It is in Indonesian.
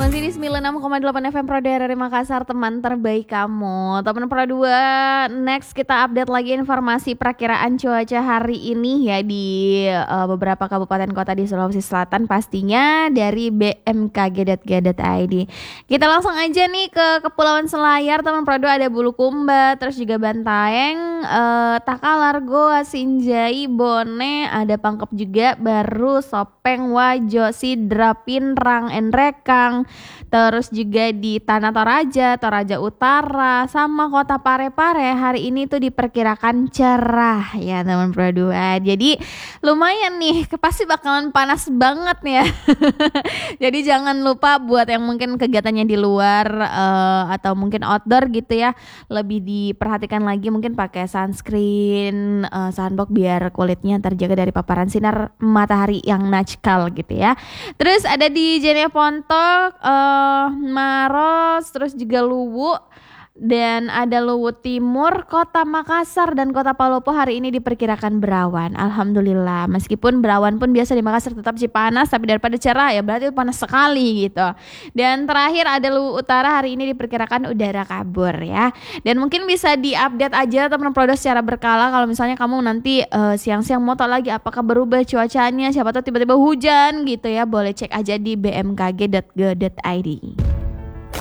Masih di 96,8 FM Pro dari Makassar, teman terbaik kamu. Teman Pro 2, next kita update lagi informasi perakiraan cuaca hari ini ya di beberapa kabupaten kota di Sulawesi Selatan, pastinya dari bmkg.go.id. Kita langsung aja nih ke Kepulauan Selayar, teman Pro 2, ada Bulukumba, terus juga Bantaeng, Takalar, Goa, Sinjai, Bone, ada Pangkep juga, Baru, Sopeng, Wajo, Sidra, Pinrang, Enrekang, terus juga di Tanah Toraja, Toraja Utara, sama Kota Parepare hari ini tuh diperkirakan cerah ya teman Pro 2. Jadi lumayan nih, pasti bakalan panas banget nih ya. Jadi jangan lupa buat yang mungkin kegiatannya di luar atau mungkin outdoor gitu ya, lebih diperhatikan lagi, mungkin pakai sunscreen, sunblock biar kulitnya terjaga dari paparan sinar matahari yang najkal gitu ya. Terus ada di Jeneponto, Maros, terus juga Luwu, dan ada Luwu Timur, Kota Makassar, dan Kota Palopo hari ini diperkirakan berawan. Alhamdulillah, meskipun berawan pun biasa di Makassar tetap sih panas, tapi daripada cerah ya berarti panas sekali gitu. Dan terakhir ada Luwu Utara, hari ini diperkirakan udara kabur ya. Dan mungkin bisa diupdate aja teman produk secara berkala kalau misalnya kamu nanti siang-siang mau tahu lagi apakah berubah cuacanya, siapa tahu tiba-tiba hujan gitu ya, boleh cek aja di bmkg.go.id.